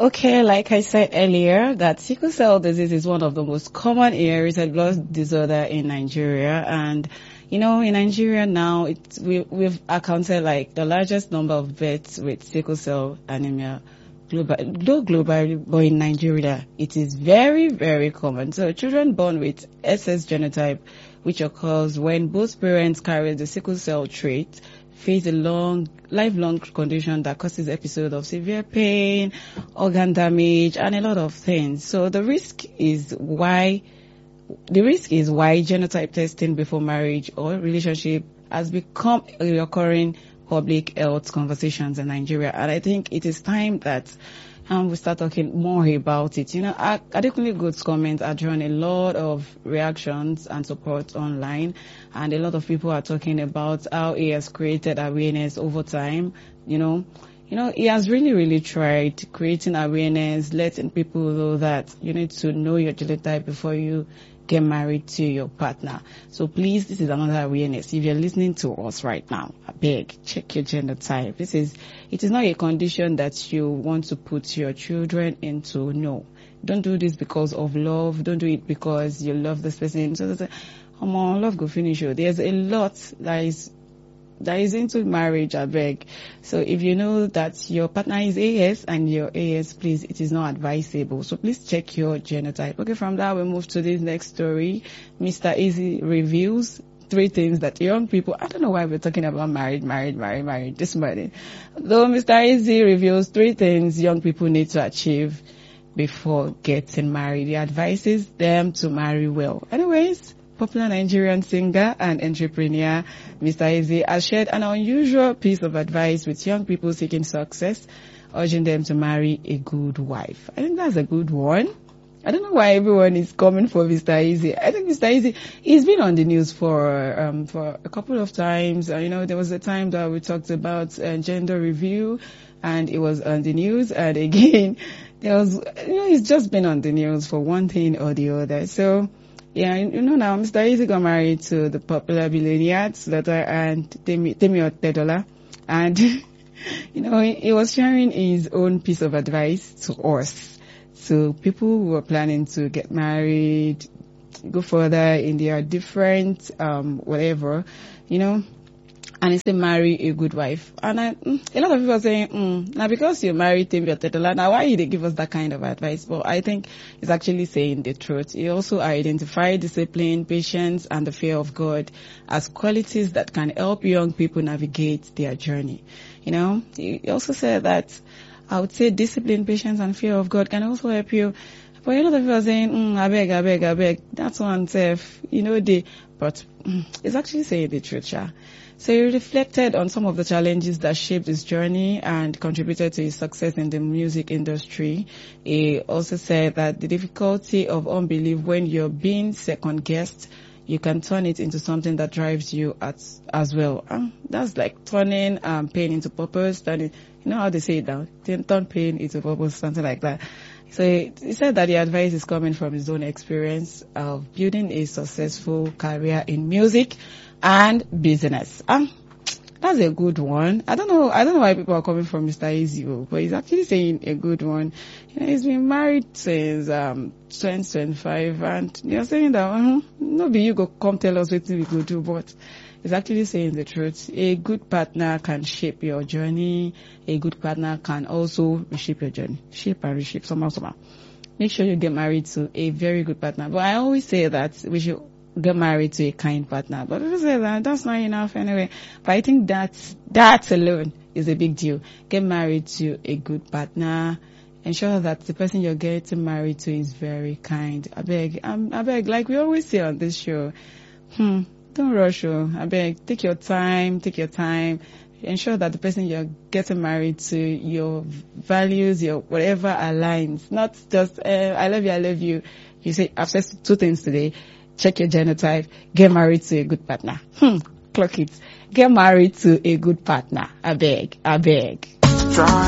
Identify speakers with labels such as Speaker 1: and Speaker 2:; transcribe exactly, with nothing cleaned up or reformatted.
Speaker 1: Okay, like I said earlier, that sickle cell disease is one of the most common inherited blood disorder in Nigeria. And, you know, in Nigeria now, it's, we, we've accounted like the largest number of births with sickle cell anemia global, though globally, but in Nigeria, it is very, very common. So children born with S S genotype, which occurs when both parents carry the sickle cell trait, face a long, lifelong condition that causes episodes of severe pain, organ damage, and a lot of things. So the risk is why, the risk is why genotype testing before marriage or relationship has become a recurring public health conversations in Nigeria. And I think it is time that um, we start talking more about it. You know, Adekunle Gold's comments are drawing a lot of reactions and support online, and a lot of people are talking about how he has created awareness over time. You know, you know, he has really, really tried creating awareness, letting people know that you need to know your genotype before you get married to your partner. So please, this is another awareness. If you're listening to us right now, I beg, check your genotype. This is, it is not a condition that you want to put your children into. No. Don't do this because of love. Don't do it because you love this person. So, so, come on, love go finish you. There's a lot that is that is into marriage, I beg. So if you know that your partner is A S and you're A S, please, it is not advisable. So please check your genotype. Okay, from that we move to this next story. Mister Easy reveals three things that young people, I don't know why we're talking about married, married, married, married this morning. Though Mister Easy reveals three things young people need to achieve before getting married. He advises them to marry well. Anyways, popular Nigerian singer and entrepreneur, Mister Eze, has shared an unusual piece of advice with young people seeking success, urging them to marry a good wife. I think that's a good one. I don't know why everyone is coming for Mister Eze. I think Mister Eze, he's been on the news for um for a couple of times. Uh, you know, there was a time that we talked about uh, gender review, and it was on the news. And again, there was, you know, he's just been on the news for one thing or the other. So, yeah, you know now, Mister Eze got married to the popular billionaire's daughter and Temi Otedola, and you know he, he was sharing his own piece of advice to us, to people who are planning to get married, go further in their different um whatever, you know. And he said, marry a good wife. And I, a lot of people are saying, mm, now because you married Temi Otedola, now why did they give us that kind of advice? But I think it's actually saying the truth. He also identified discipline, patience, and the fear of God as qualities that can help young people navigate their journey. You know, he also said that I would say discipline, patience, and fear of God can also help you. But a lot of people are saying, mm, I beg, I beg, I beg. That's one self, you know, they, but mm, it's actually saying the truth, yeah. So he reflected on some of the challenges that shaped his journey and contributed to his success in the music industry. He also said that the difficulty of unbelief when you're being second guessed, you can turn it into something that drives you at, as well. Um, that's like turning um, pain into purpose. Turning, you know how they say it now? Turn pain into purpose, something like that. So he, he said that the advice is coming from his own experience of building a successful career in music and business. Um, that's a good one. I don't know. I don't know why people are coming from Mister Eze, but he's actually saying a good one. You know, he's been married since um twenty twenty-five, and you're saying that uh, maybe you go come tell us what we go do, but he's actually saying the truth. A good partner can shape your journey. A good partner can also reshape your journey, shape and reshape somehow, somehow. Make sure you get married to a very good partner. But I always say that we should get married to a kind partner. But people say that that's not enough anyway. But I think that's, that alone is a big deal. Get married to a good partner. Ensure that the person you're getting married to is very kind. I beg, um, I beg, like we always say on this show, hmm, don't rush. Oh, I beg, take your time, take your time. Ensure that the person you're getting married to, your values, your whatever aligns. Not just, uh, I love you, I love you. You say, I've said two things today. Check your genotype. Get married to a good partner. Hmm, clock it. Get married to a good partner. I beg, I beg. Try.